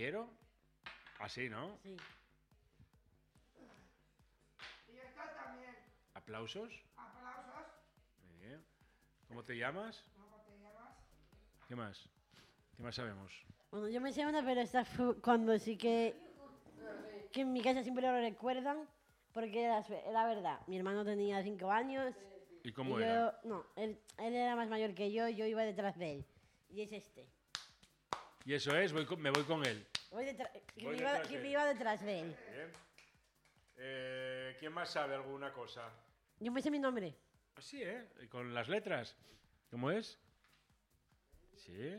quiero. Así, ¿no? Sí. Y esta también. ¿Aplausos? Aplausos. Muy bien. ¿Cómo te llamas? ¿Cómo te llamas? ¿Qué más? ¿Qué más sabemos? Bueno, yo me sé una, pero esta fue cuando sí que en mi casa siempre lo recuerdan, porque era verdad. Mi hermano tenía 5 años. ¿Y cómo y yo, era? No, él era más mayor que yo iba detrás de él. Y es este. Y eso es, me voy con él. Que me iba detrás de él. Bien. ¿Quién más sabe alguna cosa? Yo me sé mi nombre. Sí, ¿eh? ¿Y con las letras? ¿Cómo es? Sí.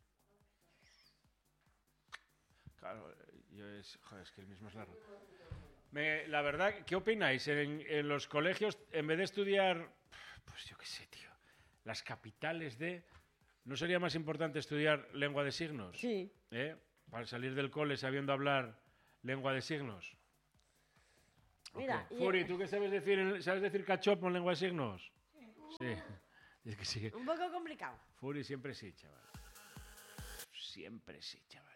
Claro, joder, es que el mismo es largo. La verdad, ¿qué opináis? En los colegios, en vez de estudiar, pues yo qué sé, tío, las capitales de... ¿No sería más importante estudiar lengua de signos? Sí. Para salir del cole sabiendo hablar lengua de signos. Mira. Okay. Furi, ¿tú qué sabes decir cachopo en lengua de signos? Sí. Es que sí. Un poco complicado. Furi siempre sí, chaval. Siempre sí, chaval.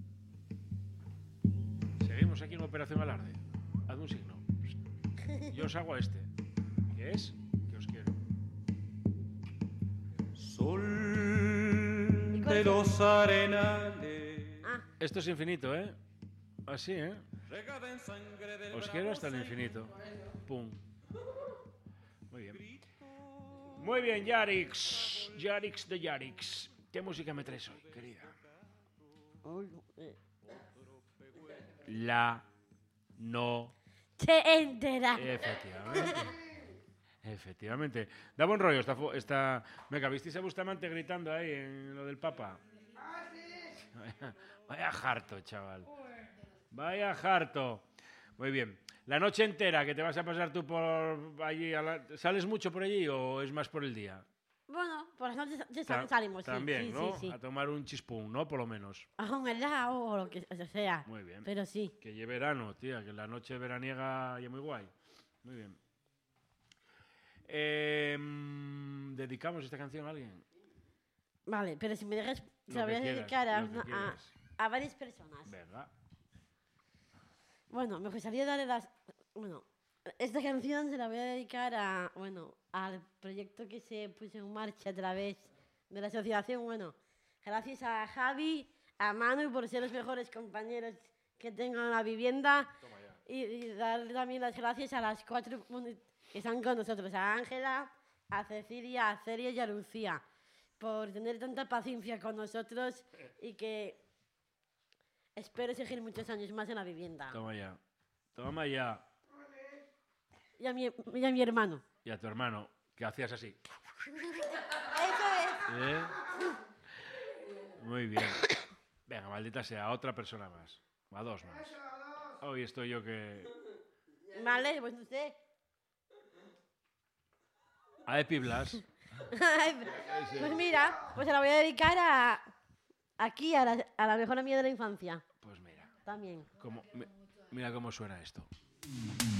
Seguimos aquí en Operación Alarde. Haz un signo. Yo os hago este. ¿Qué es? Que os quiero. Sol de los arenales. Esto es infinito, ¿eh? Así, ¿eh? Os quiero hasta el infinito. Pum. Muy bien. Muy bien, Yarix. Yarix de Yarix. ¿Qué música me traes hoy, querida? La no... Se entera. Efectivamente. Da buen rollo esta... Venga, ¿visteis a Bustamante gritando ahí en lo del Papa? ¡Ah, sí! Vaya harto, chaval. Vaya harto. Muy bien. La noche entera que te vas a pasar tú por allí... ¿Sales mucho por allí o es más por el día? Bueno, por las noches salimos, sí. También, sí, ¿no? Sí. A tomar un chispún, ¿no? Por lo menos. A un helado o lo que sea. Muy bien. Pero sí. Que lleve verano, tía, que la noche veraniega ya muy guay. Muy bien. ¿Dedicamos esta canción a alguien? Vale, pero si me dejas, se la voy a dedicar a varias personas. Venga. Bueno, me gustaría darle Bueno, esta canción se la voy a dedicar al proyecto que se puso en marcha a través de la asociación. Bueno, gracias a Javi, a Manu por ser los mejores compañeros que tengo en la vivienda. Toma ya. Y darle también las gracias a las 4 que están con nosotros, a Ángela, a Cecilia, a Celia y a Lucía, por tener tanta paciencia con nosotros y que espero seguir muchos años más en la vivienda. Toma ya. Toma ya. Y a mi hermano. Y a tu hermano, que hacías así. Eso es. Muy bien. Venga, maldita sea, otra persona más. A dos más. Hoy estoy yo que... Vale, pues usted. A Epi Blas. Pues mira, pues se la voy a dedicar aquí a la mejor amiga de la infancia. Pues mira. También. Mira cómo suena esto.